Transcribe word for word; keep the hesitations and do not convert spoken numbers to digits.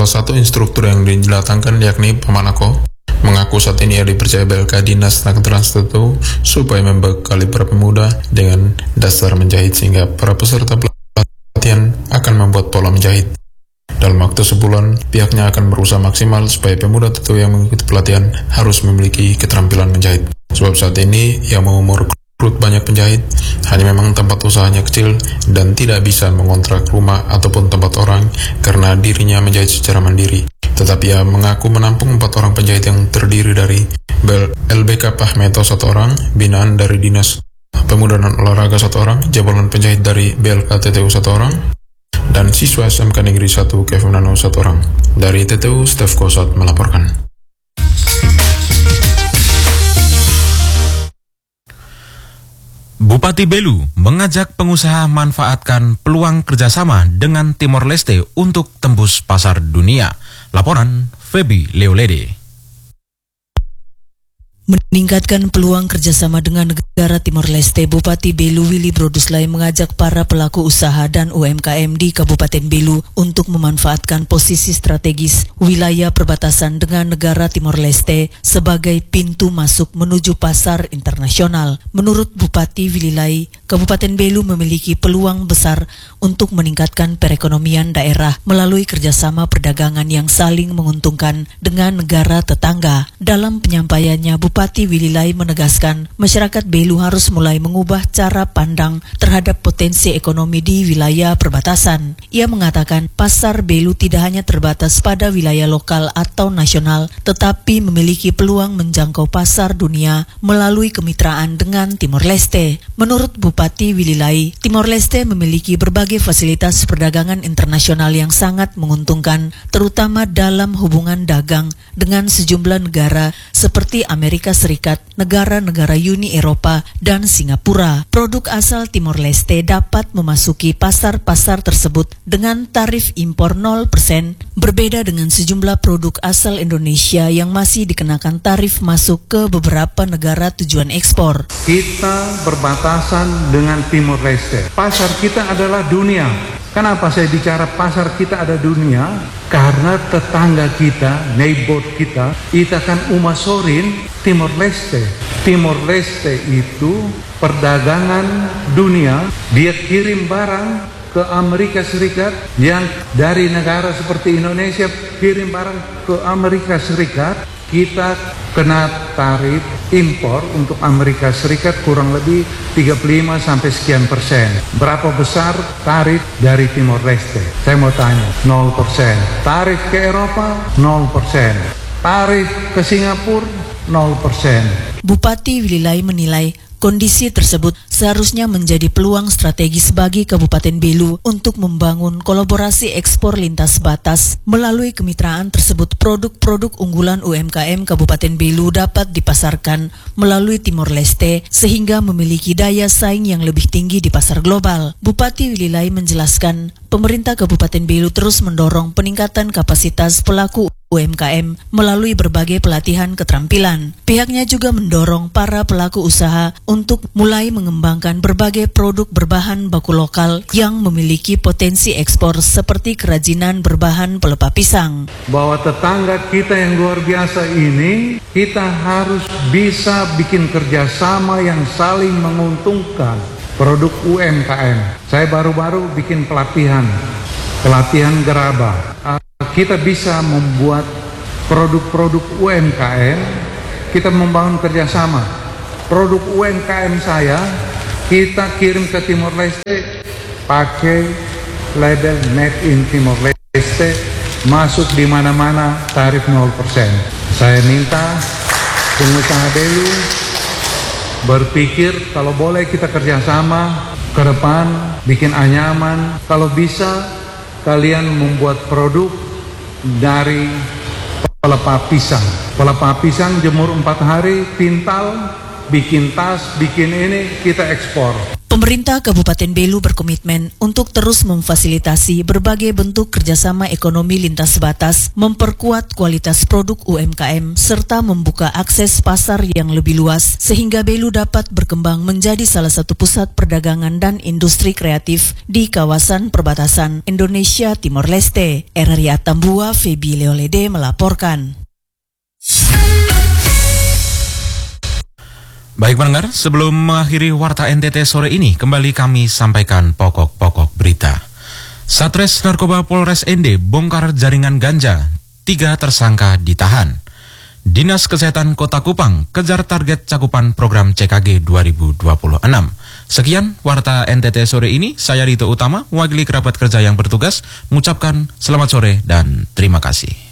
Salah satu instruktur yang didatangkan yakni Pamanako mengaku saat ini ia dipercaya B L K Dinas Tenaga Kerja supaya membekali para pemuda dengan dasar menjahit sehingga para peserta pelatihan akan membuat pola menjahit. Dalam waktu sebulan, pihaknya akan berusaha maksimal supaya pemuda T T U yang mengikuti pelatihan harus memiliki keterampilan menjahit. Sebab saat ini yang mau merekrut banyak penjahit, hanya memang tempat usahanya kecil dan tidak bisa mengontrak rumah ataupun tempat orang karena dirinya menjahit secara mandiri. Tetapi ia mengaku menampung empat orang penjahit yang terdiri dari L B K Pahmeto satu orang, binaan dari Dinas Pemuda dan Olahraga satu orang, jabalan penjahit dari B L K T T U satu orang, dan siswa S M K Negeri satu Kevunano satu orang. Dari T T U, Stef Kosat melaporkan. Bupati Belu mengajak pengusaha manfaatkan peluang kerjasama dengan Timor Leste untuk tembus pasar dunia. Laporan Feby Leolede. Meningkatkan peluang kerjasama dengan negara Timor Leste, Bupati Belu Willy Broduslai mengajak para pelaku usaha dan U M K M di Kabupaten Belu untuk memanfaatkan posisi strategis wilayah perbatasan dengan negara Timor Leste sebagai pintu masuk menuju pasar internasional. Menurut Bupati Willy Lai, Kabupaten Belu memiliki peluang besar untuk meningkatkan perekonomian daerah melalui kerjasama perdagangan yang saling menguntungkan dengan negara tetangga. Dalam penyampaiannya, Bupati Willy Lai menegaskan masyarakat Belu harus mulai mengubah cara pandang terhadap potensi ekonomi di wilayah perbatasan. Ia mengatakan pasar Belu tidak hanya terbatas pada wilayah lokal atau nasional, tetapi memiliki peluang menjangkau pasar dunia melalui kemitraan dengan Timor Leste. Menurut Bupati Willy Lai, Timor Leste memiliki berbagai fasilitas perdagangan internasional yang sangat menguntungkan, terutama dalam hubungan dagang dengan sejumlah negara seperti Amerika Serikat, negara-negara Uni Eropa, dan Singapura. Produk asal Timor Leste dapat memasuki pasar-pasar tersebut dengan tarif impor nol persen, berbeda dengan sejumlah produk asal Indonesia yang masih dikenakan tarif masuk ke beberapa negara tujuan ekspor. Kita berbatasan dengan Timor Leste. Pasar kita adalah dunia. Kenapa saya bicara pasar kita ada dunia? Karena tetangga kita, neighbor kita, kita kan Umasorin, Timor Leste. Timor Leste itu perdagangan dunia, dia kirim barang ke Amerika Serikat, yang dari negara seperti Indonesia kirim barang ke Amerika Serikat, kita kena tarif impor untuk Amerika Serikat kurang lebih tiga puluh lima sampai sekian persen. Berapa besar tarif dari Timor Leste? Saya mau tanya, nol persen. Tarif ke Eropa, nol persen. Tarif ke Singapura, nol persen. Bupati Willy Lai menilai kondisi tersebut seharusnya menjadi peluang strategis bagi Kabupaten Belu untuk membangun kolaborasi ekspor lintas batas. Melalui kemitraan tersebut, produk-produk unggulan U M K M Kabupaten Belu dapat dipasarkan melalui Timor Leste sehingga memiliki daya saing yang lebih tinggi di pasar global. Bupati Willy Lai menjelaskan, pemerintah Kabupaten Belu terus mendorong peningkatan kapasitas pelaku U M K M melalui berbagai pelatihan keterampilan. Pihaknya juga mendorong para pelaku usaha untuk mulai mengembangkan berbagai produk berbahan baku lokal yang memiliki potensi ekspor seperti kerajinan berbahan pelepah pisang. Bahwa tetangga kita yang luar biasa ini, kita harus bisa bikin kerjasama yang saling menguntungkan. Produk U M K M. Saya baru-baru bikin pelatihan, pelatihan gerabah. Kita bisa membuat produk-produk U M K M, kita membangun kerjasama. Produk U M K M saya, kita kirim ke Timor Leste, pakai label Made in Timor Leste, masuk di mana-mana tarif nol persen. Saya minta pengusaha Belu berpikir kalau boleh kita kerjasama ke depan, bikin anyaman. Kalau bisa kalian membuat produk dari pelepah pisang. Pelepah pisang jemur empat hari, pintal, bikin tas, bikin ini, kita ekspor. Pemerintah Kabupaten Belu berkomitmen untuk terus memfasilitasi berbagai bentuk kerjasama ekonomi lintas batas, memperkuat kualitas produk U M K M, serta membuka akses pasar yang lebih luas, sehingga Belu dapat berkembang menjadi salah satu pusat perdagangan dan industri kreatif di kawasan perbatasan Indonesia Timor Leste. R R I Atambua, Febi Leolede melaporkan. Baik pendengar, sebelum mengakhiri Warta N T T sore ini, kembali kami sampaikan pokok-pokok berita. Satres Narkoba Polres N D bongkar jaringan ganja, tiga tersangka ditahan. Dinas Kesehatan Kota Kupang kejar target cakupan program C K G dua ribu dua puluh enam. Sekian Warta N T T sore ini, saya Rito Utama, mewakili kerabat kerja yang bertugas, mengucapkan selamat sore dan terima kasih.